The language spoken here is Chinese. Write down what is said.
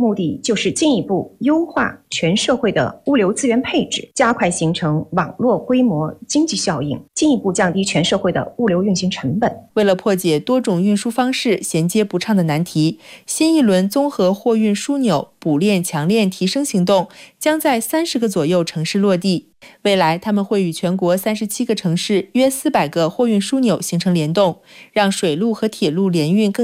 目的就是进一步优化全社会的物流资源配置，加快形成网络规模经济效应，进一步降低全社会的物流运行成本。 为了破解多种运输方式衔接不畅的难题，新一轮综合货运枢纽补链强链提升行动将在30个左右城市落地。未来，他们会与全国37个城市约400个货运枢纽形成联动，让水路和铁路联运更